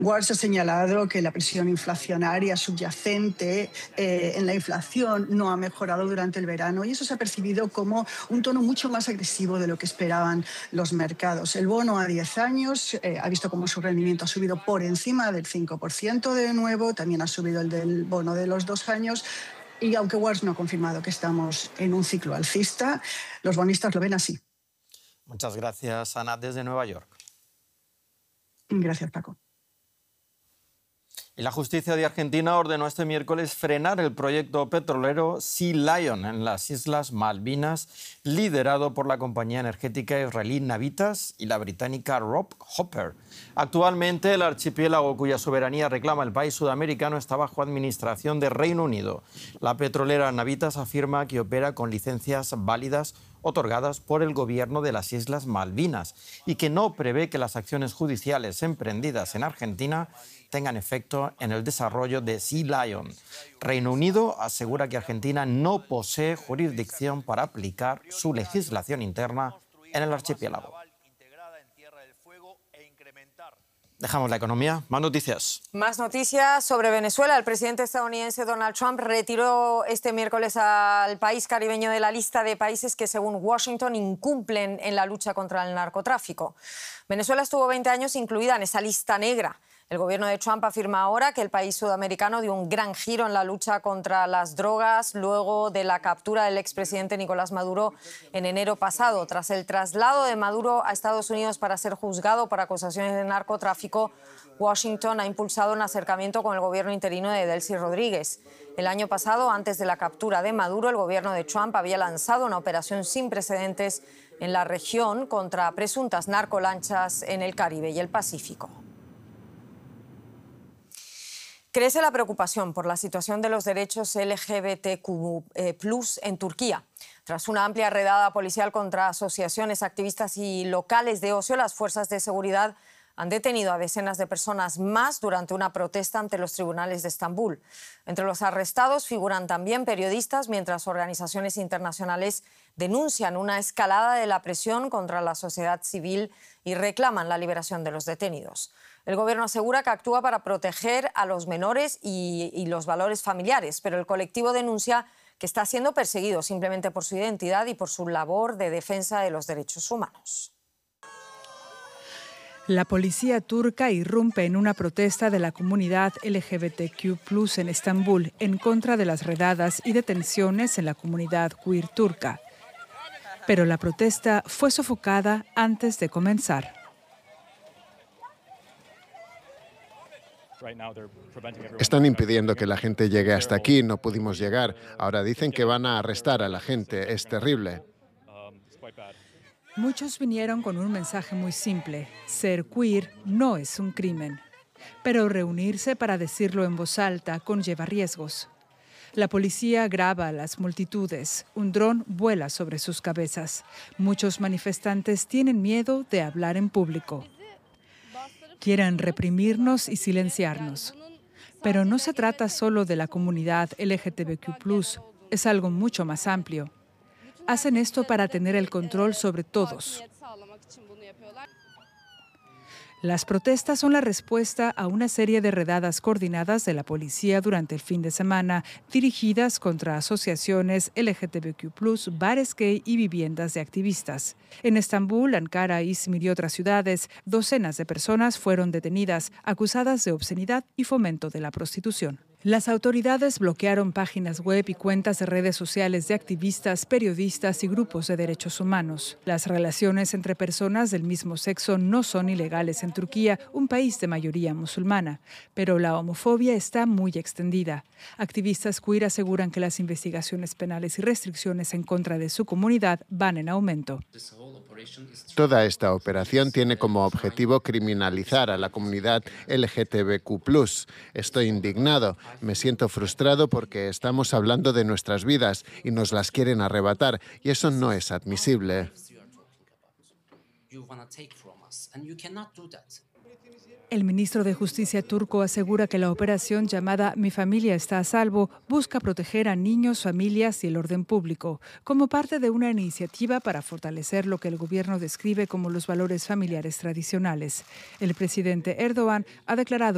Walsh ha señalado que la presión inflacionaria subyacente en la inflación no ha mejorado durante el verano y eso se ha percibido como un tono mucho más agresivo de lo que esperaban los mercados. El bono a 10 años ha visto cómo su rendimiento ha subido por encima del 5% de nuevo, también ha subido el del bono de los 2 años y aunque Walsh no ha confirmado que estamos en un ciclo alcista, los bonistas lo ven así. Muchas gracias, Ana, desde Nueva York. Gracias, Paco. Y la justicia de Argentina ordenó este miércoles frenar el proyecto petrolero Sea Lion en las Islas Malvinas, liderado por la compañía energética israelí Navitas y la británica Rob Hopper. Actualmente, el archipiélago cuya soberanía reclama el país sudamericano está bajo administración de Reino Unido. La petrolera Navitas afirma que opera con licencias válidas otorgadas por el gobierno de las Islas Malvinas y que no prevé que las acciones judiciales emprendidas en Argentina tengan efecto en el desarrollo de Sea Lion. Reino Unido asegura que Argentina no posee jurisdicción para aplicar su legislación interna en el archipiélago. Dejamos la economía. Más noticias. Más noticias sobre Venezuela. El presidente estadounidense Donald Trump retiró este miércoles al país caribeño de la lista de países que, según Washington, incumplen en la lucha contra el narcotráfico. Venezuela estuvo 20 años incluida en esa lista negra. El gobierno de Trump afirma ahora que el país sudamericano dio un gran giro en la lucha contra las drogas luego de la captura del expresidente Nicolás Maduro en enero pasado. Tras el traslado de Maduro a Estados Unidos para ser juzgado por acusaciones de narcotráfico, Washington ha impulsado un acercamiento con el gobierno interino de Delcy Rodríguez. El año pasado, antes de la captura de Maduro, el gobierno de Trump había lanzado una operación sin precedentes en la región contra presuntas narcolanchas en el Caribe y el Pacífico. Crece la preocupación por la situación de los derechos LGBTQ+ en Turquía. Tras una amplia redada policial contra asociaciones, activistas y locales de ocio, las fuerzas de seguridad han detenido a decenas de personas más durante una protesta ante los tribunales de Estambul. Entre los arrestados figuran también periodistas, mientras organizaciones internacionales denuncian una escalada de la presión contra la sociedad civil y reclaman la liberación de los detenidos. El gobierno asegura que actúa para proteger a los menores y los valores familiares, pero el colectivo denuncia que está siendo perseguido simplemente por su identidad y por su labor de defensa de los derechos humanos. La policía turca irrumpe en una protesta de la comunidad LGBTQ+ en Estambul en contra de las redadas y detenciones en la comunidad queer turca. Pero la protesta fue sofocada antes de comenzar. Están impidiendo que la gente llegue hasta aquí, no pudimos llegar. Ahora dicen que van a arrestar a la gente, es terrible. Muchos vinieron con un mensaje muy simple: ser queer no es un crimen. Pero reunirse para decirlo en voz alta conlleva riesgos. La policía graba a las multitudes, un dron vuela sobre sus cabezas. Muchos manifestantes tienen miedo de hablar en público. Quieren reprimirnos y silenciarnos. Pero no se trata solo de la comunidad LGTBQ+, es algo mucho más amplio. Hacen esto para tener el control sobre todos. Las protestas son la respuesta a una serie de redadas coordinadas de la policía durante el fin de semana, dirigidas contra asociaciones LGTBQ+, bares gay y viviendas de activistas. En Estambul, Ankara, Izmir y otras ciudades, docenas de personas fueron detenidas, acusadas de obscenidad y fomento de la prostitución. Las autoridades bloquearon páginas web y cuentas de redes sociales de activistas, periodistas y grupos de derechos humanos. Las relaciones entre personas del mismo sexo no son ilegales en Turquía, un país de mayoría musulmana, pero la homofobia está muy extendida. Activistas queer aseguran que las investigaciones penales y restricciones en contra de su comunidad van en aumento. Toda esta operación tiene como objetivo criminalizar a la comunidad LGTBQ+. Estoy indignado. Me siento frustrado porque estamos hablando de nuestras vidas y nos las quieren arrebatar, y eso no es admisible. El ministro de Justicia turco asegura que la operación llamada Mi familia está a salvo busca proteger a niños, familias y el orden público, como parte de una iniciativa para fortalecer lo que el gobierno describe como los valores familiares tradicionales. El presidente Erdogan ha declarado